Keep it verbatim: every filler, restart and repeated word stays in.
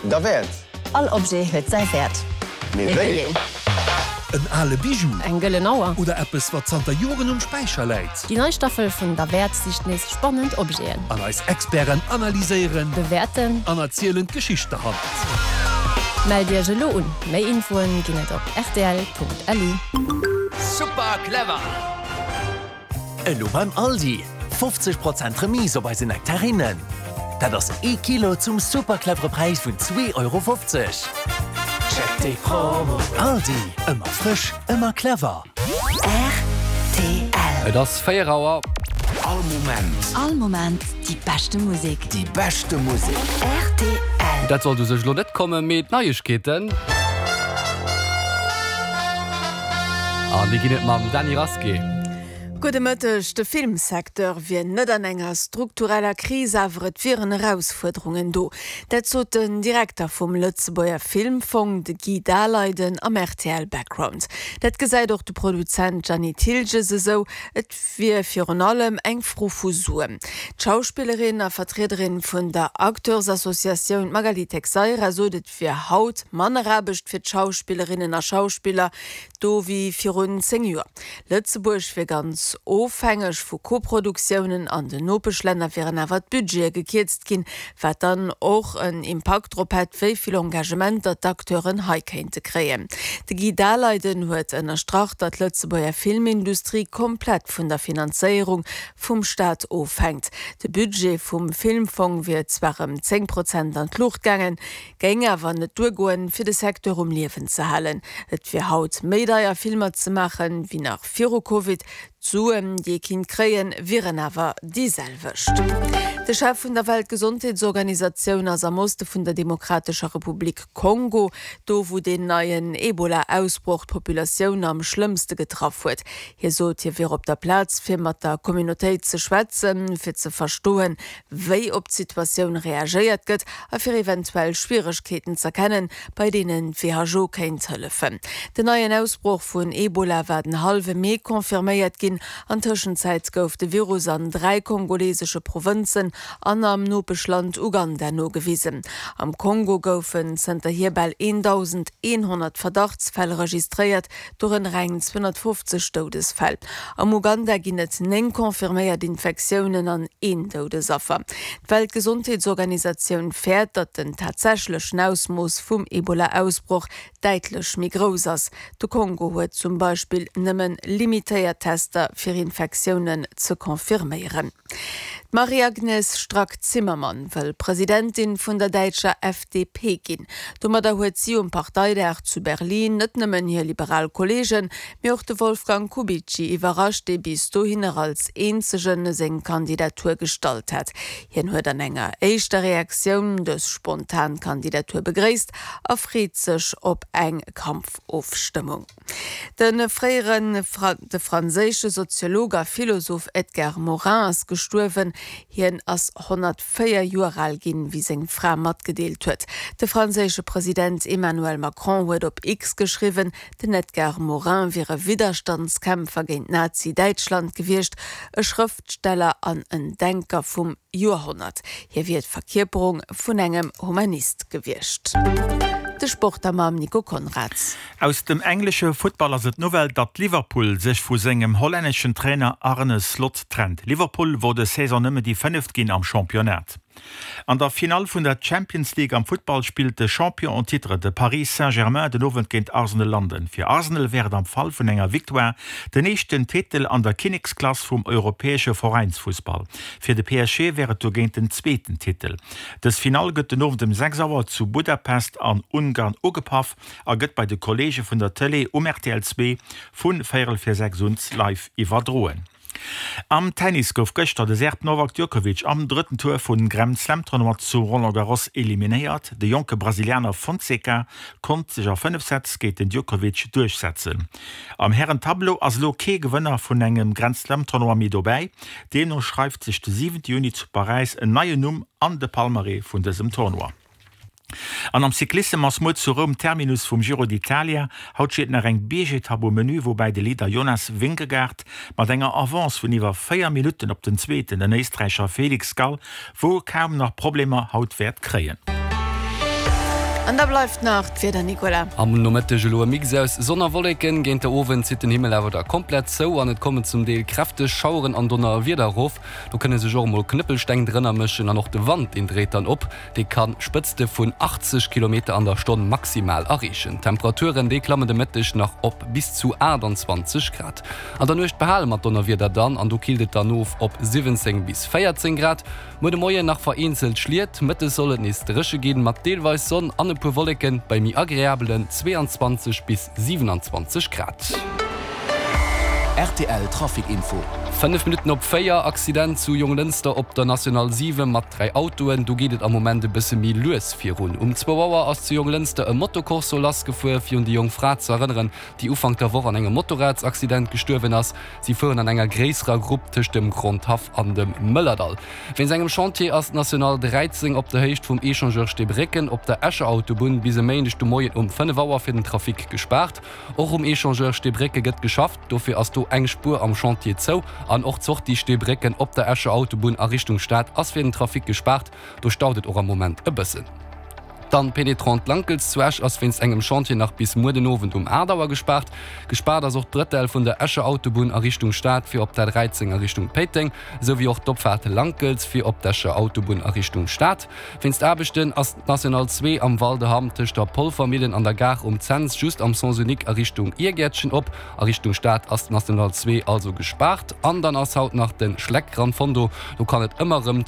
Da Wert. All Obje huet sei Wert. Ein alle Bijou. Ein Göllenauer. Oder etwas, was Santa Joren um Speicher leiht. Die Neustaffel von der Wert sich nächst spannend Objekten. Und als Experten analysieren, bewerten und erzählen Geschichte hat. Meld dir gelo un. Mehr Infoen ginnet op r t l punkt l u. Super clever! Elo beim Aldi. fünfzig Prozent Remise bei den Nektarinen. Da das e Kilo zum superclevere Preis von zwei Euro fünfzig. Check die Promo. Aldi. Immer frisch, immer clever. R T L. Das Feierauer. All Moment. All Moment, die beste Musik. Die beste Musik. R T L. Dat soll du sech lo net komme met Neuigkeiten. An die ginnet mam Danny Raske. Gute Mëttech, de Filmsektor wie net an enger struktureller Krise aweret viren Herausforderungen do. Dat zo den Direktor vum Lützebauer Filmfonds de Guy Daleiden am R T L Background. Dat gesäit doch de Produzent Gianni Tilge se so, et wie fir an allem eng froh Fusuen. Schauspielerin a Vertreterin vun der Akteursassoziation Magali Texeira sodet fir Haut Mannerrabecht fir Schauspielerinnen a Schauspieler do wie fir rund zehn Joer. Lützeburg fir ganz ofhängig vu Koproduktionen an den Nopeschländer wären awer Budget geketzt gin, wat dann och een Impactropet wéi viel Engagement dat Akteuren heikente kreen. De Guy Daleiden huet ennner Strach dat Lützebauer Filmindustrie komplett vun der Finanzierung vum Staat ofhängt. De Budget vum Filmfonds wird zwar um zehn Prozent an Luft gangen, gänger wann net Durgoen fir de Sektor um Liewen ze halen. Et fir haut Medaier Filmer ze machen wie nach Viro Covid, Zuen, die Kind kreien, wären aber dieselwischt. Der Chef von der Weltgesundheitsorganisation als er musste von der Demokratischen Republik Kongo, do wo den neuen Ebola-Ausbruch die Population am schlimmsten getroffen wird. Hier sollt ihr wir auf der Platz für mit der Community zu schwätzen, für zu verstehen, wie auf die Situation reagiert wird, und für eventuell Schwierigkeiten zu erkennen, bei denen W H O kein helfen. Der neue Ausbruch von Ebola werden halbe Mai konfirmiert gehen. An Tschenzeit gouf de Virus an drei kongolesische Provinzen an am Nopeschland Uganda no gewiesen. Am Kongo goufen sind hierbei elfhundert Verdachtsfälle registriert, durch en rang zweihundertfünfzig Todesfälle. Am Uganda ginnet neng konfirmiert Infektionen an een Todesopfer. Die Weltgesundheitsorganisation fährt, dat den tatsächlichen Ausmaß vom Ebola-Ausbruch deutlich mehr groß ist. Der Kongo hat zum Beispiel nimmen limitiert Tester für Infektionen zu konfirmieren. Marie-Agnes Strack-Zimmermann will Präsidentin von der deutschen F D P gehen. Dummer huet sie um Parteitag zu Berlin nicht nur hier liberal Kollegen, mir auch der Wolfgang Kubitschi überrascht, der bis dahin als einzigen seine Kandidatur gestaltet hat. Hier hat er enger erste Reaktion des spontan Kandidatur begrüßt, erfreut sich ob eng Kampfaufstimmung. Den früheren Fra der französische Soziologe Philosoph Edgar Morin ist gestorben, hien ass hundertvier Jahre alt gin, wie seg Frau mat gedeelt huet. Der französische Präsident Emmanuel Macron huet op X geschrieben, den Edgar Morin wäre Widerstandskämpfer gegen Nazi-Deutschland gewircht, e Schriftsteller an en Denker vum Jahrhundert. Hier wird Verkörperung vun engem Humanist gewircht. De Sport am Nico Konrads. Aus dem englische Footballer se Novel, dat Liverpool sech vu segem holländischen Trainer Arne Slot trennt. Liverpool wurde Saison nëmme die fünft gin am Championat. An der Final vun der Champions League am Football spielte Champion und Titre de Paris Saint-Germain den Owen géint Arsenal landen. Fi Arsenal wäre am Fall vun enger Victoire den echten Titel an der Königsklasse vum europäesche Vereinsfußball. Fi de P S G wäre du géint den zweiten Titel. Das Final gëtt den Owen dem sechs Auer zu Budapest an Ungarn ugepaf, a gëtt bei de Kollege vun der Tele um R T L zwei vun vierhundertvierundsechzig live iwwerdroen. Am Tennis gouf gëchter desert Novak Djokovic am dritten Tour vun Grand Slam Tournoi zu Roland Garros eliminiert. De jonke Brasilianer Fonseca kont sich auf fünf Sätze gegen den Djokovic durchsetzen. Am Herrentableau as Loké Gewinner vun engem Grand Slam Tournoi mit dabei. Denno schreibt sich den siebten Juni zu Paris en neue Numm an de Palmarès vun diesem Tournoi. An am Cyclisme ass Mod zu Rom Terminus vum Giro d'Italia haut schiet nach eng Begetabo-Menü, wobei de Lieder Jonas Winkegaard mat enger Avance vun iwwer vier Minuten op den zweeten den Österreicher Felix Gall, wo kaum nach Probleme hautwert kreien. An der bleibt Nacht fir der Nicola. Am Nomette Gelo Mix aus Sonnerwolleken géint der Owen zit den Himmel awer der komplett so an net kommen zum Deel Kräfte Schauren an Donner Widerhof. Du kënne se Jo mal Knüppelsteng drinnner mischen an noch de Wand in dreht dann op. De kann Spëtzte vun achtzig Kilometer an der Stunde maximal erreichen. Temperaturen de klammen de Mittech nach op bis zu achtundzwanzig Grad. An der nocht behall mat Donner wieder dann an du kildet dann of op siebzehn bis vierzehn Grad. Mo de Moie nach vereinzelt schliert, Mitte sollen is dresche gehen mat Deelweis Sonn an pu Wolleken bei mi agréablen zweiundzwanzig bis siebenundzwanzig Grad. R T L Trafikinfo. fünf Minuten op Féier Accident zu Junglenster op der National sieben mat drei Autoen, du gehtt am Momente bisse mi Lues fir run. Um zwei Uhr ass zu Junglenster e Motokorso las gefuer fir die Jung Fra zu erinnern, die Ufang der Woche an engem Motorradsaccident gestürwen ass. Sie fuhren an enger gräsrer Gruppe tisch dem Grundhaf an dem Müllerdal. Wenn engem Chantier as National dreizehn op der Hecht vum Echangeur Stebrecken op der Äsche Autobun bis meinch du Moien um fünf Uhr fir den Trafik gespart. Och um Echangeur Stebrecke gëtt geschafft, dofir as du eng Spur am Chantier zou an och zocht die Stebrecken op der Äsche Autobun a Richtung Stadt ass fir den Trafik gespart, du staudet or am Moment e bëssen. Dann penetrant Lankels zuerst als wenns engem Chantier nach bis Mudenowen um Erdauer gespart. Gespart as auch Drittel von der Äsche Autobahn a Richtung Stadt für op der dreizehn Richtung Peting, sowie auch Dopfahrt Lankels für op der Autobahn a Richtung Stadt. Wennst erbechten as National zwei am Walde haben Tisch der Polfamilien an der Gar um Zenz just am Sansonik a Richtung Irgärtchen op, a Richtung Stadt as National zwei also gespart. Andern as haut nach den Schleckrand Fondo, du kann net immerem